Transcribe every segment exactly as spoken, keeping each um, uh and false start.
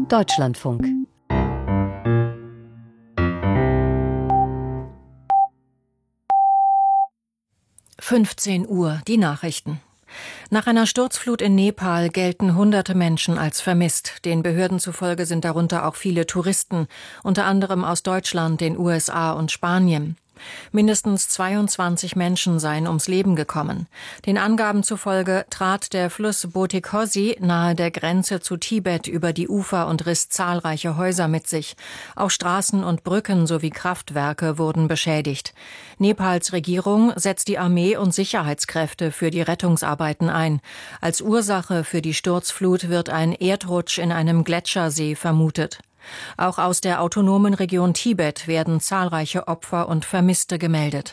Deutschlandfunk. fünfzehn Uhr, die Nachrichten. Nach einer Sturzflut in Nepal gelten hunderte Menschen als vermisst. Den Behörden zufolge sind darunter auch viele Touristen, unter anderem aus Deutschland, den U S A und Spanien. Mindestens zweiundzwanzig Menschen seien ums Leben gekommen. Den Angaben zufolge trat der Fluss Bothikoshi nahe der Grenze zu Tibet über die Ufer und riss zahlreiche Häuser mit sich. Auch Straßen und Brücken sowie Kraftwerke wurden beschädigt. Nepals Regierung setzt die Armee und Sicherheitskräfte für die Rettungsarbeiten ein. Als Ursache für die Sturzflut wird ein Erdrutsch in einem Gletschersee vermutet. Auch aus der autonomen Region Tibet werden zahlreiche Opfer und Vermisste gemeldet.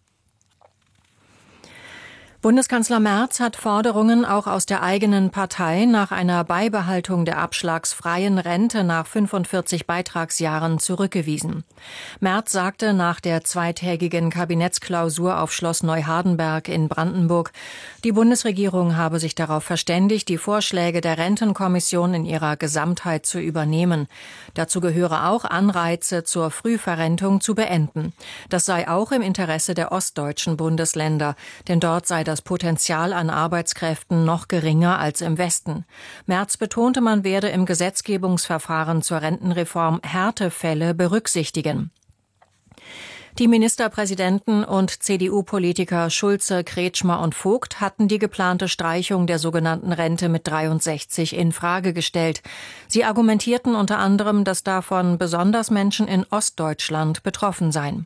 Bundeskanzler Merz hat Forderungen auch aus der eigenen Partei nach einer Beibehaltung der abschlagsfreien Rente nach fünfundvierzig Beitragsjahren zurückgewiesen. Merz sagte nach der zweitägigen Kabinettsklausur auf Schloss Neuhardenberg in Brandenburg, die Bundesregierung habe sich darauf verständigt, die Vorschläge der Rentenkommission in ihrer Gesamtheit zu übernehmen. Dazu gehöre auch, Anreize zur Frühverrentung zu beenden. Das sei auch im Interesse der ostdeutschen Bundesländer, denn dort sei das Potenzial an Arbeitskräften noch geringer als im Westen. Merz betonte, man werde im Gesetzgebungsverfahren zur Rentenreform Härtefälle berücksichtigen. Die Ministerpräsidenten und C D U-Politiker Schulze, Kretschmer und Vogt hatten die geplante Streichung der sogenannten Rente mit dreiundsechzig in Frage gestellt. Sie argumentierten unter anderem, dass davon besonders Menschen in Ostdeutschland betroffen seien.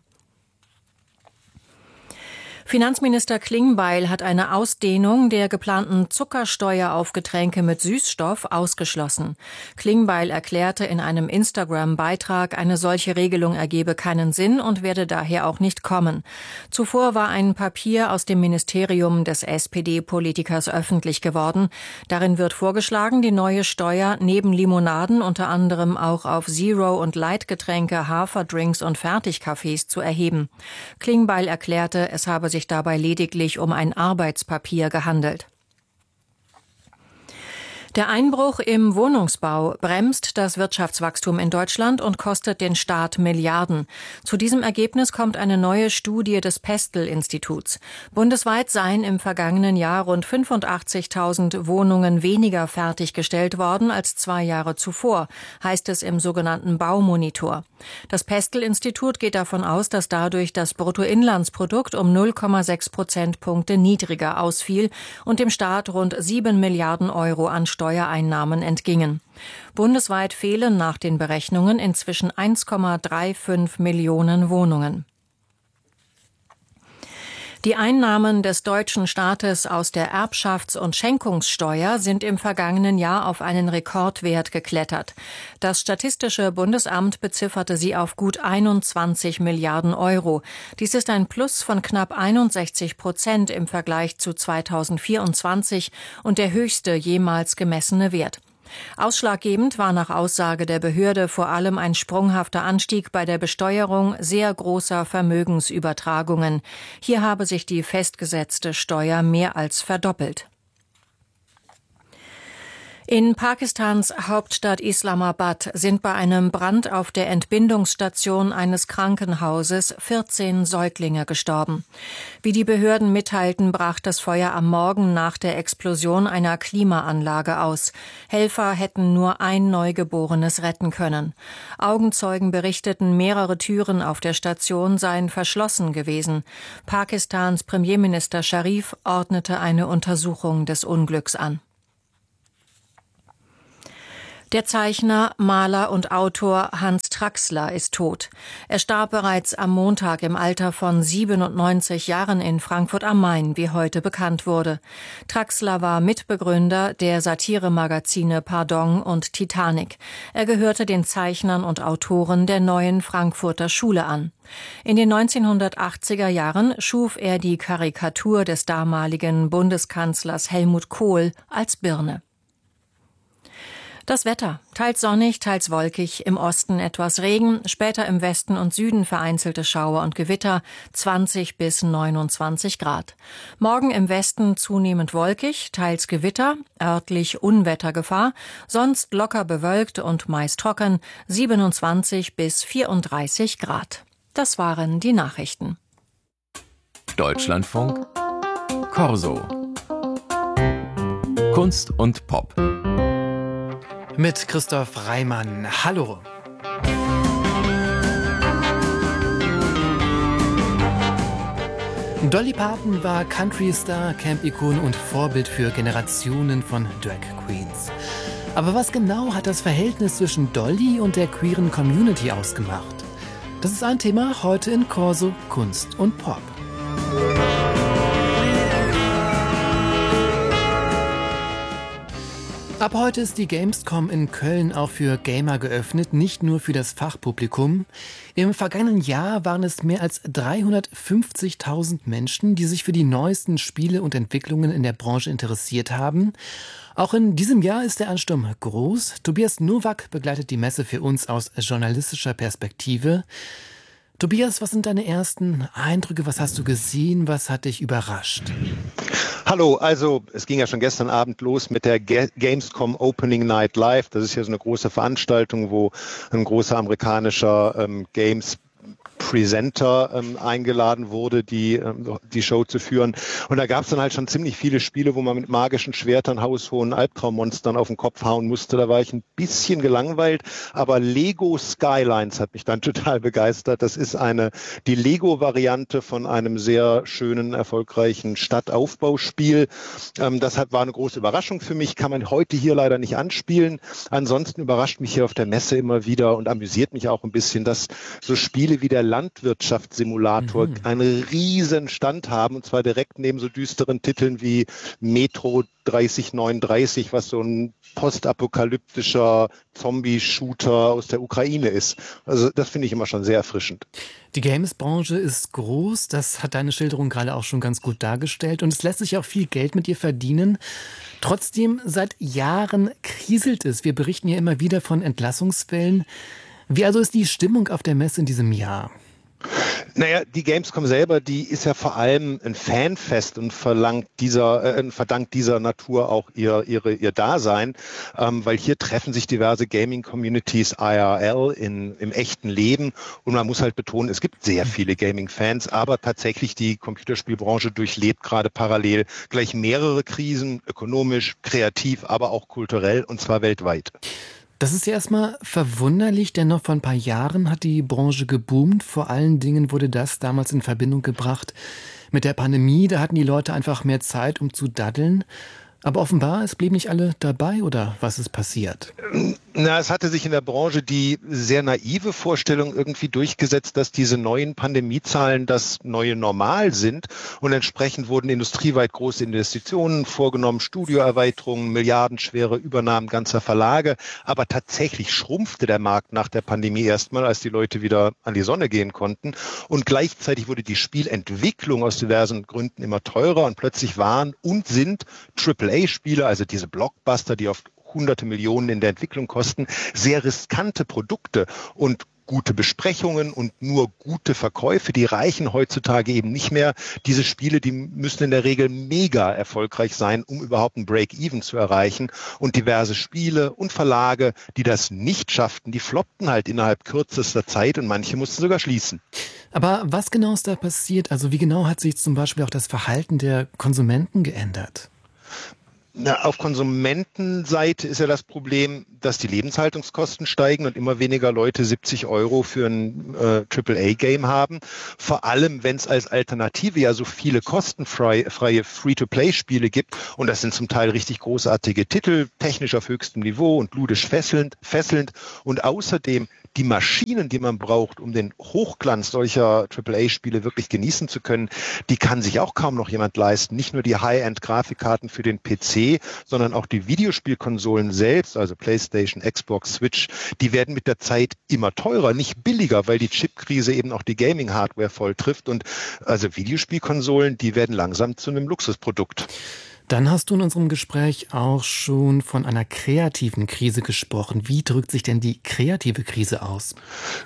Finanzminister Klingbeil hat eine Ausdehnung der geplanten Zuckersteuer auf Getränke mit Süßstoff ausgeschlossen. Klingbeil erklärte in einem Instagram-Beitrag, eine solche Regelung ergebe keinen Sinn und werde daher auch nicht kommen. Zuvor war ein Papier aus dem Ministerium des S P D-Politikers öffentlich geworden. Darin wird vorgeschlagen, die neue Steuer neben Limonaden unter anderem auch auf Zero- und Light-Getränke, Haferdrinks und Fertigkaffees zu erheben. Klingbeil erklärte, es habe sich dabei lediglich um ein Arbeitspapier gehandelt. Der Einbruch im Wohnungsbau bremst das Wirtschaftswachstum in Deutschland und kostet den Staat Milliarden. Zu diesem Ergebnis kommt eine neue Studie des Pestel-Instituts. Bundesweit seien im vergangenen Jahr rund fünfundachtzigtausend Wohnungen weniger fertiggestellt worden als zwei Jahre zuvor, heißt es im sogenannten Baumonitor. Das Pestel-Institut geht davon aus, dass dadurch das Bruttoinlandsprodukt um null Komma sechs Prozentpunkte niedriger ausfiel und dem Staat rund sieben Milliarden Euro an Steuereinnahmen entgingen. Bundesweit fehlen nach den Berechnungen inzwischen eins Komma fünfunddreißig Millionen Wohnungen. Die Einnahmen des deutschen Staates aus der Erbschafts- und Schenkungssteuer sind im vergangenen Jahr auf einen Rekordwert geklettert. Das Statistische Bundesamt bezifferte sie auf gut einundzwanzig Milliarden Euro. Dies ist ein Plus von knapp einundsechzig Prozent im Vergleich zu zweitausendvierundzwanzig und der höchste jemals gemessene Wert. Ausschlaggebend war nach Aussage der Behörde vor allem ein sprunghafter Anstieg bei der Besteuerung sehr großer Vermögensübertragungen. Hier habe sich die festgesetzte Steuer mehr als verdoppelt. In Pakistans Hauptstadt Islamabad sind bei einem Brand auf der Entbindungsstation eines Krankenhauses vierzehn Säuglinge gestorben. Wie die Behörden mitteilten, brach das Feuer am Morgen nach der Explosion einer Klimaanlage aus. Helfer hätten nur ein Neugeborenes retten können. Augenzeugen berichteten, mehrere Türen auf der Station seien verschlossen gewesen. Pakistans Premierminister Sharif ordnete eine Untersuchung des Unglücks an. Der Zeichner, Maler und Autor Hans Traxler ist tot. Er starb bereits am Montag im Alter von siebenundneunzig Jahren in Frankfurt am Main, wie heute bekannt wurde. Traxler war Mitbegründer der Satiremagazine Pardon und Titanic. Er gehörte den Zeichnern und Autoren der Neuen Frankfurter Schule an. In den neunzehnhundertachtziger Jahren schuf er die Karikatur des damaligen Bundeskanzlers Helmut Kohl als Birne. Das Wetter. Teils sonnig, teils wolkig, im Osten etwas Regen, später im Westen und Süden vereinzelte Schauer und Gewitter, zwanzig bis neunundzwanzig Grad. Morgen im Westen zunehmend wolkig, teils Gewitter, örtlich Unwettergefahr, sonst locker bewölkt und meist trocken, siebenundzwanzig bis vierunddreißig Grad. Das waren die Nachrichten. Deutschlandfunk Corso. Kunst und Pop. Mit Christoph Reimann. Hallo. Dolly Parton war Country-Star, Camp-Ikon und Vorbild für Generationen von Drag Queens. Aber was genau hat das Verhältnis zwischen Dolly und der queeren Community ausgemacht? Das ist ein Thema heute in Corso Kunst und Pop. Ab heute ist die Gamescom in Köln auch für Gamer geöffnet, nicht nur für das Fachpublikum. Im vergangenen Jahr waren es mehr als dreihundertfünfzigtausend Menschen, die sich für die neuesten Spiele und Entwicklungen in der Branche interessiert haben. Auch in diesem Jahr ist der Ansturm groß. Tobias Nowak begleitet die Messe für uns aus journalistischer Perspektive. Tobias, was sind deine ersten Eindrücke? Was hast du gesehen? Was hat dich überrascht? Hallo, also es ging ja schon gestern Abend los mit der Gamescom Opening Night Live. Das ist ja so eine große Veranstaltung, wo ein großer amerikanischer ähm, Games Presenter ähm, eingeladen wurde, die ähm, die Show zu führen. Und da gab es dann halt schon ziemlich viele Spiele, wo man mit magischen Schwertern, haushohen Albtraummonstern auf den Kopf hauen musste. Da war ich ein bisschen gelangweilt. Aber Lego Skylines hat mich dann total begeistert. Das ist eine die Lego-Variante von einem sehr schönen, erfolgreichen Stadtaufbauspiel. Ähm, das hat, war eine große Überraschung für mich. Kann man heute hier leider nicht anspielen. Ansonsten überrascht mich hier auf der Messe immer wieder und amüsiert mich auch ein bisschen, dass so Spiele wie der Landwirtschaftssimulator mhm. einen riesen Stand haben, und zwar direkt neben so düsteren Titeln wie Metro dreißig neununddreißig, was so ein postapokalyptischer Zombie-Shooter aus der Ukraine ist. Also das finde ich immer schon sehr erfrischend. Die Games-Branche ist groß, das hat deine Schilderung gerade auch schon ganz gut dargestellt, und es lässt sich auch viel Geld mit ihr verdienen. Trotzdem, seit Jahren kriselt es. Wir berichten ja immer wieder von Entlassungswellen. Wie also ist die Stimmung auf der Messe in diesem Jahr? Naja, die Gamescom selber, die ist ja vor allem ein Fanfest und verlangt dieser, äh, verdankt dieser Natur auch ihr, ihre, ihr Dasein, ähm, weil hier treffen sich diverse Gaming-Communities I R L in, im echten Leben, und man muss halt betonen, es gibt sehr viele Gaming-Fans, aber tatsächlich die Computerspielbranche durchlebt gerade parallel gleich mehrere Krisen, ökonomisch, kreativ, aber auch kulturell, und zwar weltweit. Das ist ja erstmal verwunderlich, denn noch vor ein paar Jahren hat die Branche geboomt. Vor allen Dingen wurde das damals in Verbindung gebracht mit der Pandemie. Da hatten die Leute einfach mehr Zeit, um zu daddeln. Aber offenbar, es blieben nicht alle dabei, oder was ist passiert? Na, es hatte sich in der Branche die sehr naive Vorstellung irgendwie durchgesetzt, dass diese neuen Pandemiezahlen das neue Normal sind, und entsprechend wurden industrieweit große Investitionen vorgenommen, Studioerweiterungen, milliardenschwere Übernahmen ganzer Verlage. Aber tatsächlich schrumpfte der Markt nach der Pandemie erstmal, als die Leute wieder an die Sonne gehen konnten. Und gleichzeitig wurde die Spielentwicklung aus diversen Gründen immer teurer, und plötzlich waren und sind Triple A Spiele, also diese Blockbuster, die oft hunderte Millionen in der Entwicklung kosten, sehr riskante Produkte, und gute Besprechungen und nur gute Verkäufe, die reichen heutzutage eben nicht mehr. Diese Spiele, die müssen in der Regel mega erfolgreich sein, um überhaupt ein Break-Even zu erreichen. Und diverse Spiele und Verlage, die das nicht schafften, die floppten halt innerhalb kürzester Zeit, und manche mussten sogar schließen. Aber was genau ist da passiert? Also wie genau hat sich zum Beispiel auch das Verhalten der Konsumenten geändert? Na, auf Konsumentenseite ist ja das Problem, dass die Lebenshaltungskosten steigen und immer weniger Leute siebzig Euro für ein äh, Triple A Game haben. Vor allem, wenn es als Alternative ja so viele kostenfreie Free-to-Play-Spiele gibt. Und das sind zum Teil richtig großartige Titel, technisch auf höchstem Niveau und ludisch fesselnd. fesselnd. Und außerdem die Maschinen, die man braucht, um den Hochglanz solcher Triple A Spiele wirklich genießen zu können, die kann sich auch kaum noch jemand leisten. Nicht nur die High-End-Grafikkarten für den P C, sondern auch die Videospielkonsolen selbst, also PlayStation, Xbox, Switch, die werden mit der Zeit immer teurer, nicht billiger, weil die Chipkrise eben auch die Gaming-Hardware voll trifft. Und also Videospielkonsolen, die werden langsam zu einem Luxusprodukt. Dann hast du in unserem Gespräch auch schon von einer kreativen Krise gesprochen. Wie drückt sich denn die kreative Krise aus?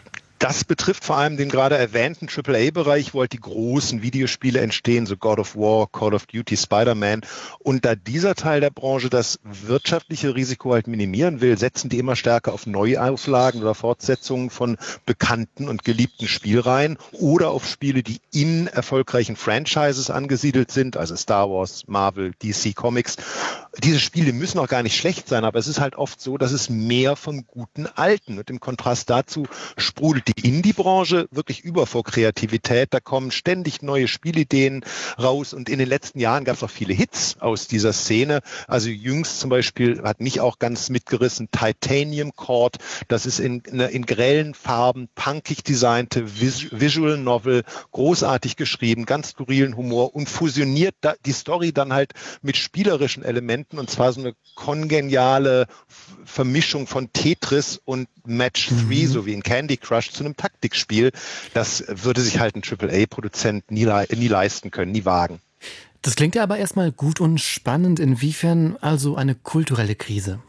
Das betrifft vor allem den gerade erwähnten Triple A-Bereich, wo halt die großen Videospiele entstehen, so God of War, Call of Duty, Spider-Man. Und da dieser Teil der Branche das wirtschaftliche Risiko halt minimieren will, setzen die immer stärker auf Neuauflagen oder Fortsetzungen von bekannten und geliebten Spielreihen oder auf Spiele, die in erfolgreichen Franchises angesiedelt sind, also Star Wars, Marvel, D C Comics. Diese Spiele müssen auch gar nicht schlecht sein, aber es ist halt oft so, dass es mehr vom guten Alten. Und im Kontrast dazu sprudelt die Indie-Branche wirklich über vor Kreativität. Da kommen ständig neue Spielideen raus und in den letzten Jahren gab es auch viele Hits aus dieser Szene. Also jüngst zum Beispiel hat mich auch ganz mitgerissen Titanium Court. Das ist in, in, in grellen Farben, punkig designte Vis- Visual Novel, großartig geschrieben, ganz skurrilen Humor und fusioniert da die Story dann halt mit spielerischen Elementen und zwar so eine kongeniale Vermischung von Tetris und Match drei, mhm. so wie in Candy Crush, zu einem Taktikspiel. Das würde sich halt ein Triple A-Produzent nie, nie leisten können, nie wagen. Das klingt ja aber erstmal gut und spannend. Inwiefern also eine kulturelle Krise?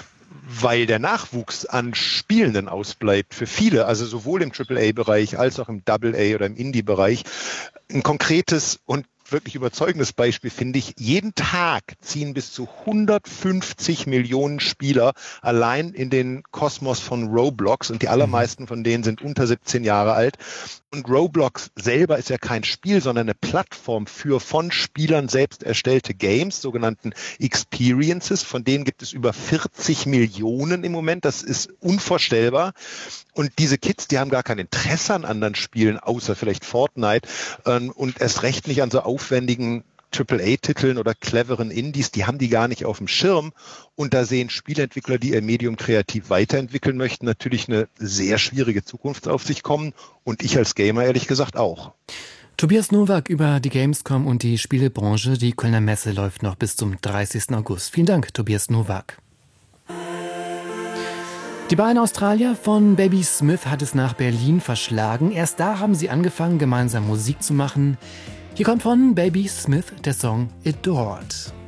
Weil der Nachwuchs an Spielenden ausbleibt für viele, also sowohl im Triple A-Bereich als auch im Double A oder im Indie-Bereich. Ein konkretes und wirklich überzeugendes Beispiel finde ich, jeden Tag ziehen bis zu hundertfünfzig Millionen Spieler allein in den Kosmos von Roblox und die allermeisten von denen sind unter siebzehn Jahre alt. Und Roblox selber ist ja kein Spiel, sondern eine Plattform für von Spielern selbst erstellte Games, sogenannten Experiences. Von denen gibt es über vierzig Millionen im Moment. Das ist unvorstellbar. Und diese Kids, die haben gar kein Interesse an anderen Spielen, außer vielleicht Fortnite. Und erst recht nicht an so aufwendigen Triple A-Titeln oder cleveren Indies, die haben die gar nicht auf dem Schirm. Und da sehen Spieleentwickler, die ihr Medium kreativ weiterentwickeln möchten, natürlich eine sehr schwierige Zukunft auf sich kommen. Und ich als Gamer ehrlich gesagt auch. Tobias Nowak über die Gamescom und die Spielebranche. Die Kölner Messe läuft noch bis zum dreißigsten August. Vielen Dank, Tobias Nowak. Die beiden Australier von Baby Smith hat es nach Berlin verschlagen. Erst da haben sie angefangen, gemeinsam Musik zu machen. Hier kommt von Baby Smith der Song Adored.